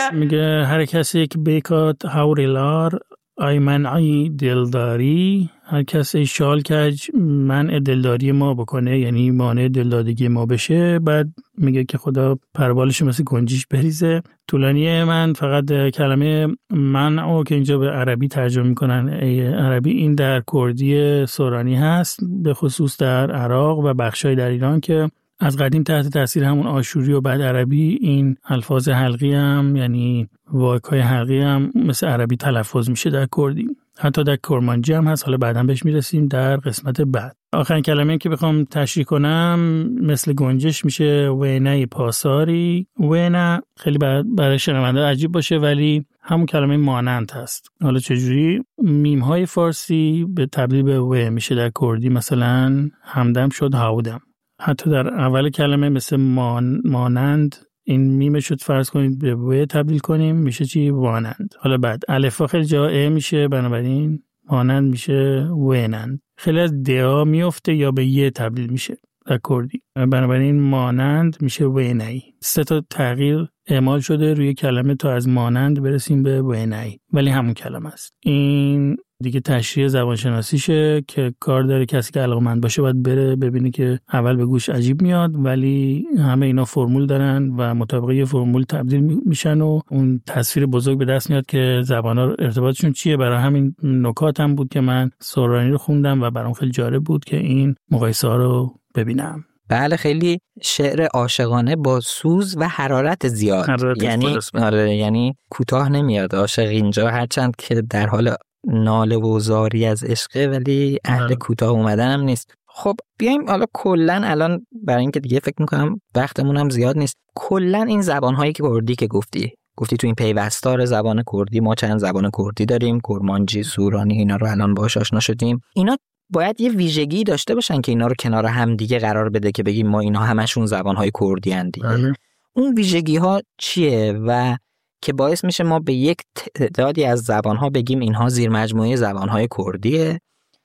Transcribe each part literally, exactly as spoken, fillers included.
میگه هر کسی که بیکات هوریلار ای منعی دلداری، هر کسی شال کج منع دلداری ما بکنه، یعنی مانع دلدادگی ما بشه. بعد میگه که خدا پربالش مثل گنجیش بریزه. طولانیه، من فقط کلمه منع که اینجا به عربی ترجمه میکنن ای عربی، این در کردی سورانی هست، به خصوص در عراق و بخشای در ایران که از قدیم تحت تاثیر همون آشوری و بعد عربی این الفاظ حلقی هم، یعنی واژه‌های حلقی هم مثل عربی تلفظ میشه در کردی. حتی در کرمانجی هم هست، حالا بعداً بهش میرسیم در قسمت بعد. آخرین کلمه‌ای که بخوام تشریح کنم مثل گنجش میشه وینه پاساری. وینه خیلی برای شنونده عجیب باشه ولی همون کلمه مانند هست. حالا چجوری؟ میم‌های فارسی به تبدیل به و میشه در کردی، مثلا همدم شد هاودم. حتی در اول کلمه مثل مان، مانند، این میمه شد فرض کنید به و تبدیل کنیم میشه چی؟ وانند. حالا بعد الفا خیلی جا ا میشه، بنابراین مانند میشه وینند. خیلی از دعا میفته یا به ی تبدیل میشه در کردی، بنابراین مانند میشه وینایی. سه تا تغییر اعمال شده روی کلمه تا از مانند برسیم به وینایی، ولی همون کلمه است. این دیگه تشریح زبانشناسیشه که کار داره کسی که علاقه‌مند باشه باید بره ببینه که اول به گوش عجیب میاد ولی همه اینا فرمول دارن و مطابق یه فرمول تبدیل میشن و اون تصویر بزرگ به دست میاد که زبان‌ها ارتباطشون چیه. برای همین نکاتم بود که من سورانی رو خوندم و برام خیلی جالب بود که این مقایسه‌ها رو ببینم. بله، خیلی شعر عاشقانه با سوز و حرارت زیاد، حرارت یعنی آره، یعنی کوتاه نمیاد عاشق اینجا، هرچند که در حال ناله و زاری از عشقه ولی اهل کوتاه اومدن هم نیست. خب بیایم حالا کلن الان برای اینکه دیگه فکر میکنم وقتمون هم زیاد نیست، کلن این زبان‌هایی که کردی که گفتی گفتی تو این پیوستار زبان کردی ما چند زبان کردی داریم، کرمانجی، سورانی، اینا رو الان باهاش آشنا شدیم. اینا باید یه ویژگی داشته باشن که اینا رو کنار هم دیگه قرار بده که بگیم ما اینا همشون زبان‌های کردی اند دیگه. اون ویژگی ها چیه و که باعث میشه ما به یک تعدادی از زبان‌ها بگیم اینها زیر مجموعه زبان‌های کردیه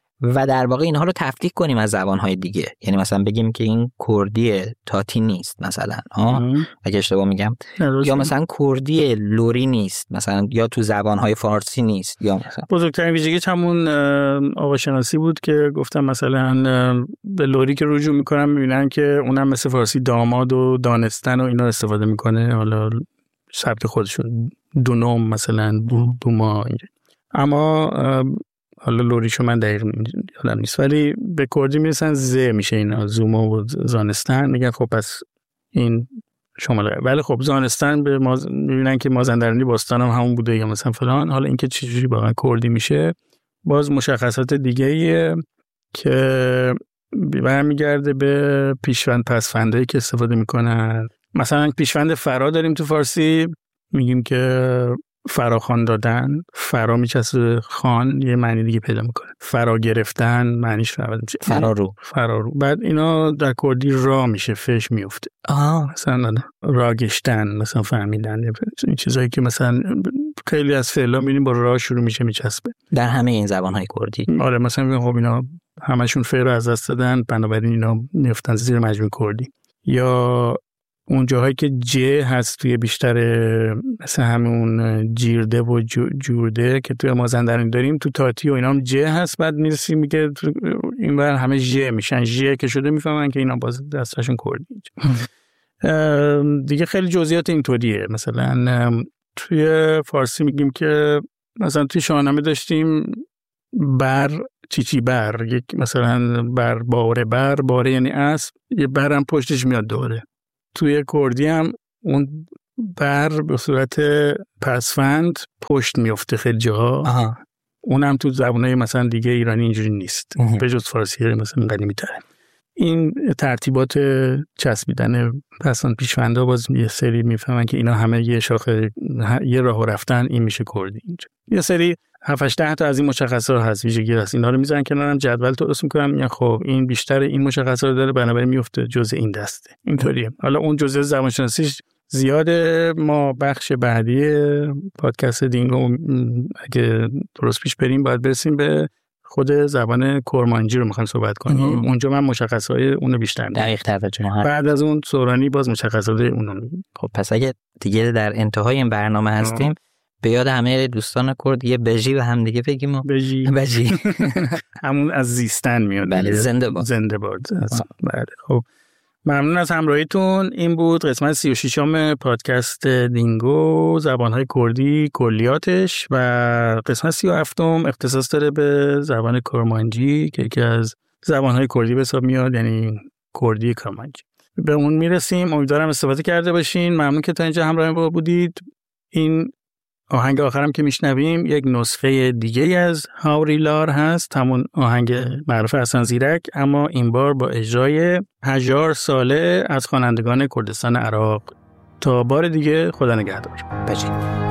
و در واقع اینها رو تفکیک کنیم از زبان‌های دیگه؟ یعنی مثلا بگیم که این کردی تاتی نیست مثلا، ها اگه اشتباه میگم، یا مثلا کردی لوری نیست مثلا، یا تو زبان‌های فارسی نیست، یا مثلا بزرگترین ویژگی همون آواشناسی بود که گفتم مثلا به لوری که رجوع میکنن میبینن که اونم مثل فارسی داماد و دانستن و اینا استفاده میکنه، حالا سبت خودشون دونم مثلا دوما اینجا. اما حالا لوریشو من دقیق یادم نیست ولی به کردی میرسن ز میشه اینا، زوما و زانستن، میگن خب پس این شمال. ولی خب زانستن به ماز... میبینن که مازندرانی باستان هم همون بوده یا مثلا فلان. حالا اینکه چجوری واقعا کردی میشه باز مشخصات دیگه ایه که برمیگرده به پیشوند پسفندایی که استفاده میکنن. مثلا پیشوند فرا داریم تو فارسی، میگیم که فراخوان دادن، فرا میچسبه خان یه معنی دیگه پیدا میکنه، فرا گرفتن معنیش فرا میشه فرارو فرارو. بعد اینا در کردی را میشه، فش میفته. آه مثلا را گشتن، مثلا فهمیدن، این چیزایی که مثلا خیلی از فعلا میبینیم با را شروع میشه میچسبه در همه این زبانهای کردی. آره مثلا میگم خب اینا همشون فعل رو از دست دادن بنابراین اینا میفتن زیر مجموع کردی. یا اون جاهایی که ج هست توی بیشتر مثل همون جیرده و جورده که توی مازندرانی داریم، تو تاتی و اینا هم ج هست. بعد میرسیم میگه این بر همه ژ میشن، ژ که شده میفهمن که اینا باز دستشون کردی. دیگه خیلی جزئیات اینطوریه. مثلا توی فارسی میگیم که مثلا توی شاهنامه داشتیم بر چیچی بر، یک مثلا بر باره، بر باره یعنی اسب، یه برم پشتش میاد دوره. توی کردی هم اون بر به صورت پسفند پشت میفته خیلی جاها. اونم تو زبانهای مثلا دیگه ایرانی اینجوری نیست به جز فارسی مثلا قدیمی تره. این ترتیبات چسبیدن پسفند پیشوندا باز یه سری میفهمن که اینا همه یه شاخه یه راه رفتن، این میشه کردی. اینجا یه سری هفت هشت تا از این مشخصات هست، ویژگی هست، اینا رو میذارن کنارم، جدول درست میکنم، میگن خب این بیشتر این مشخصات داره بنابراین میفته جزء این دسته. اینطوریه. حالا اون جزء زبانشناسیش زیاده. ما بخش بعدی پادکست دینگو اگه درست پیش بریم باید برسیم به خود زبان کرمانجی رو میخوایم صحبت کنیم. اونجا من مشخصهای اونو بیشتر میگم. دقیق تر بچه‌ها. بعد از اون سورانی باز مشخصات اونو میگیم. خب پس اگه دیگه در انتهای این برنامه هستیم آه. به یاد همه دوستان کرد یه بژی به هم دیگه بگیم و بژی بژی همون از زیستن میاد. بله زنده باد. زنده باد. بله خب ممنون از همراهیتون. این بود قسمت سی و ششم پادکست دینگو، زبانهای کردی کلیاتش، و قسمت سی و هفتم اختصاص داره به زبان کرمانجی که یکی از زبانهای کردی به حساب میاد، یعنی کردی کرمانجی. به اون میرسیم. امیدوارم استفاده کرده باشین. ممنون که تا اینجا همراه ما بودید. این آهنگ آخرم که میشنویم یک نسخه دیگه از هاوریلار هست، همون آهنگ معروف حسن زیرک، اما این بار با اجرای هجار ساله از خوانندگان کردستان عراق. تا بار دیگه، خدا نگهدار. بچه